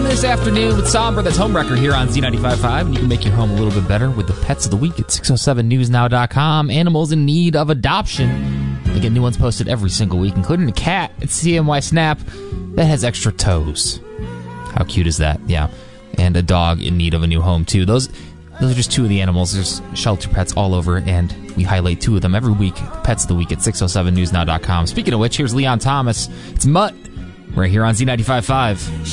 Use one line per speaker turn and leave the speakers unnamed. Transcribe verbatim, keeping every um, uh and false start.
this afternoon with Somber. That's Homewrecker here on Z ninety-five point five. And you can make your home a little bit better with the Pets of the Week at six oh seven news now dot com. Animals in need of adoption. They get new ones posted every single week, including a cat at C N Y Snap that has extra toes. How cute is that? Yeah. And a dog in need of a new home, too. Those those are just two of the animals. There's shelter pets all over, and we highlight two of them every week. Pets of the Week at six oh seven news now dot com. Speaking of which, here's Leon Thomas. It's Mutt right here on Z ninety-five point five.